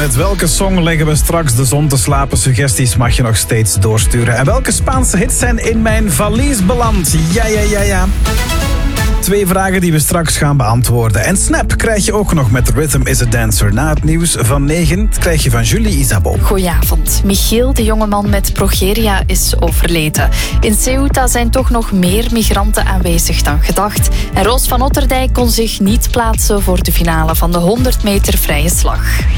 Met welke song leggen we straks de zon te slapen? Suggesties mag je nog steeds doorsturen. En welke Spaanse hits zijn in mijn valies beland? Ja. 2 vragen die we straks gaan beantwoorden. En Snap krijg je ook nog met Rhythm is a Dancer. Na het nieuws van 9 krijg je van Julie Isabeau. Goedenavond. Michiel, de jongeman met progeria, is overleden. In Ceuta zijn toch nog meer migranten aanwezig dan gedacht. En Roos van Otterdijk kon zich niet plaatsen voor de finale van de 100 meter vrije slag.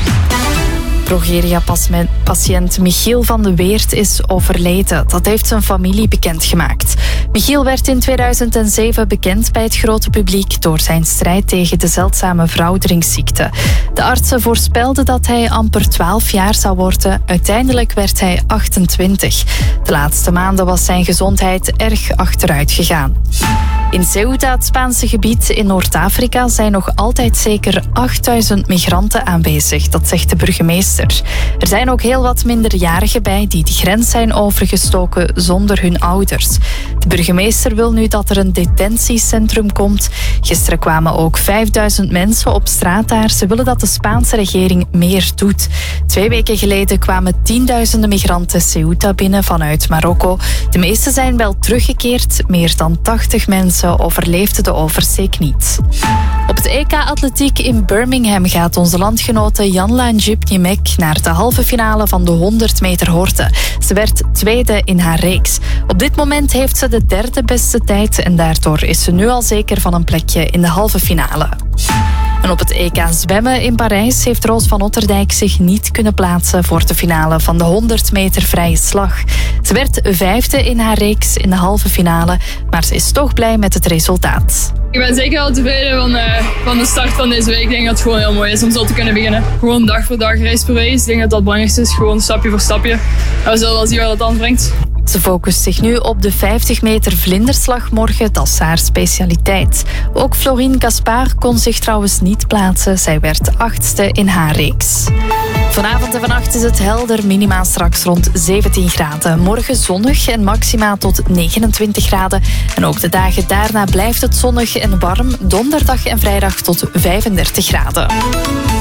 Progeria-patiënt Michiel van de Weert is overleden. Dat heeft zijn familie bekendgemaakt. Michiel werd in 2007 bekend bij het grote publiek door zijn strijd tegen de zeldzame vrouwdrinkziekte. De artsen voorspelden dat hij amper 12 jaar zou worden. Uiteindelijk werd hij 28. De laatste maanden was zijn gezondheid erg achteruit gegaan. In Ceuta, het Spaanse gebied in Noord-Afrika, zijn nog altijd zeker 8000 migranten aanwezig. Dat zegt de burgemeester. Er zijn ook heel wat minderjarigen bij die de grens zijn overgestoken zonder hun ouders. De burgemeester wil nu dat er een detentiecentrum komt. Gisteren kwamen ook 5000 mensen op straat daar. Ze willen dat de Spaanse regering meer doet. 2 weken geleden kwamen tienduizenden migranten Ceuta binnen vanuit Marokko. De meeste zijn wel teruggekeerd. Meer dan 80 mensen overleefden de oversteek niet. Op het EK Atletiek in Birmingham gaat onze landgenote Janla Njip-Niemek naar de halve finale van de 100 meter horde. Ze werd tweede in haar reeks. Op dit moment heeft ze de 3e beste tijd en daardoor is ze nu al zeker van een plekje in de halve finale. En op het EK zwemmen in Parijs heeft Roos van Otterdijk zich niet kunnen plaatsen voor de finale van de 100 meter vrije slag. Ze werd 5e in haar reeks in de halve finale, maar ze is toch blij met het resultaat. Ik ben zeker wel tevreden van de start van deze week. Ik denk dat het gewoon heel mooi is om zo te kunnen beginnen. Gewoon dag voor dag, race per race. Ik denk dat dat het belangrijkste is. Gewoon stapje voor stapje. En we zullen wel zien wat het dan brengt. Ze focust zich nu op de 50 meter vlinderslag morgen. Dat is haar specialiteit. Ook Florine Gaspard kon zich trouwens niet plaatsen. Zij werd 8e in haar reeks. Vanavond en vannacht is het helder, minima straks rond 17 graden. Morgen zonnig en maxima tot 29 graden. En ook de dagen daarna blijft het zonnig en warm. Donderdag en vrijdag tot 35 graden.